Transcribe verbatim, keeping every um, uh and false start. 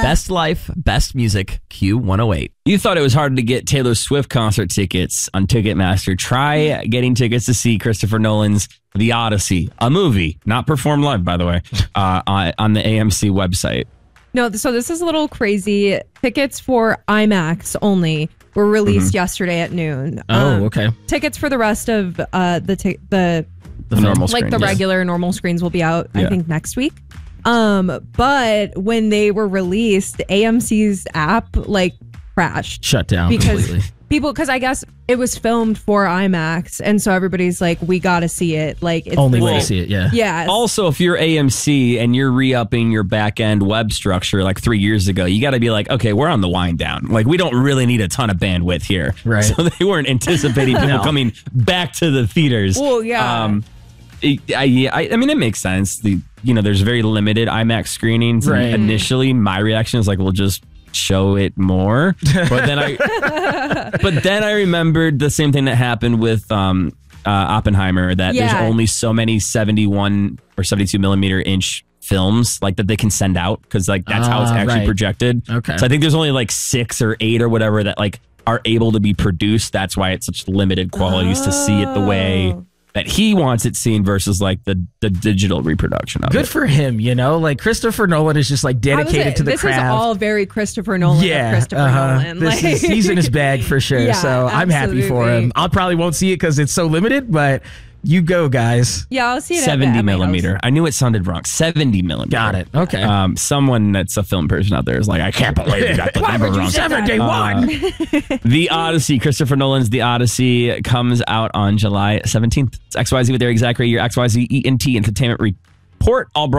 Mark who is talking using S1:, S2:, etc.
S1: Best Life, Best Music, Q one oh eight.
S2: You thought it was hard to get Taylor Swift concert tickets on Ticketmaster. Try getting tickets to see Christopher Nolan's The Odyssey, a movie, not performed live, by the way, uh, on, on the A M C website.
S3: No, so this is a little crazy. Tickets for IMAX only were released mm-hmm. yesterday at noon.
S4: Oh,
S3: um,
S4: okay.
S3: Tickets for the rest of uh, the t- the
S2: the normal
S3: like
S2: screen,
S3: the
S2: yes.
S3: regular normal screens will be out.
S2: Yeah.
S3: I think next week. Um, but when they were released, A M C's app like crashed,
S4: shut down
S3: because
S4: completely.
S3: people, because I guess it was filmed for IMAX, and so everybody's like, we got to see it. Like, it's
S4: only
S3: the
S4: way to
S3: same.
S4: see it, yeah.
S3: Yeah.
S2: Also, if you're A M C and you're re-upping your back-end web structure like three years ago, you got to be like, okay, we're on the wind down. Like, we don't really need a ton of bandwidth here.
S4: Right.
S2: So they weren't anticipating people
S4: No.
S2: coming back to the theaters.
S3: Well, yeah.
S2: Um, I, I, I mean, it makes sense. The you know, there's very limited IMAX screenings.
S4: Right.
S2: And initially, my reaction is like, we'll just show it more. But then I, but then I remembered the same thing that happened with um, uh, Oppenheimer. That
S3: Yeah.
S2: there's only so many seventy-one or seventy-two millimeter inch films like that they can send out because like that's how it's
S4: Ah,
S2: actually
S4: right.
S2: projected.
S4: Okay.
S2: So I think there's only like six or eight or whatever that like are able to be produced. That's why it's such limited qualities to see it the way
S3: Oh.
S2: that he wants it seen versus like the, the digital reproduction of
S4: Good
S2: it.
S4: for him, you know? Like, Christopher Nolan is just like
S3: I was
S4: dedicated
S3: like,
S4: to the
S3: this
S4: craft.
S3: is all very Christopher Nolan.
S4: yeah,
S3: of Christopher
S4: uh-huh.
S3: Nolan.
S4: This
S3: Like,
S4: is, he's in his bag for sure.
S3: Yeah,
S4: so I'm happy for
S3: absolutely.
S4: him. I probably won't see it because it's so limited, but you go, guys.
S3: yeah, I'll see it. at-
S2: seventy
S3: at my house.
S2: millimeter. I knew it sounded wrong. seventy millimeter.
S4: Got it. Okay.
S2: Um, someone that's a film person out there is like, I can't believe you got the
S4: Why
S2: number
S4: would you
S2: wrong.
S4: seventy one?
S2: The Odyssey, Christopher Nolan's The Odyssey, comes out on July seventeenth. It's X Y Z with Eric Zachary, your X Y Z E N T Entertainment Report. All brought